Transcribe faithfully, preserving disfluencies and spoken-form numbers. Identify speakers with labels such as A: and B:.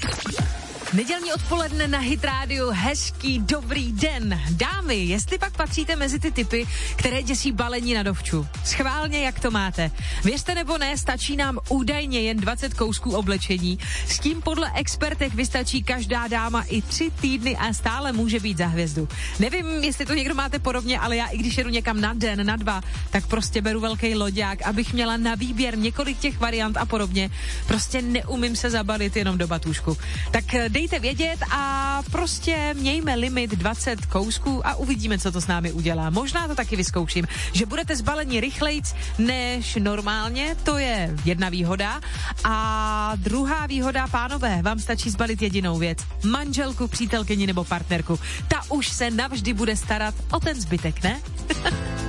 A: Nedělní odpoledne na Hit Radio, hezký dobrý den. Dámy, jestli pak patříte mezi ty typy, které děsí balení na dovču. Schválně, jak to máte. Věřte nebo ne, stačí nám údajně jen dvacet kousků oblečení. S tím podle expertek vystačí každá dáma i tři týdny a stále může být za hvězdu. Nevím, jestli to někdo máte podobně, ale já i když jedu někam na den, na dva, tak prostě beru velký loďák, abych měla na výběr několik těch variant a podobně. Prostě neumím se zabalit jenom do batůžku. Tak dejte vědět a prostě mějme limit dvacet kousků a uvidíme, co to s námi udělá. Možná to taky vyzkouším, že budete zbaleni rychlejc než normálně, to je jedna výhoda. A druhá výhoda, pánové, vám stačí zbalit jedinou věc. Manželku, přítelkyni nebo partnerku. Ta už se navždy bude starat o ten zbytek, ne?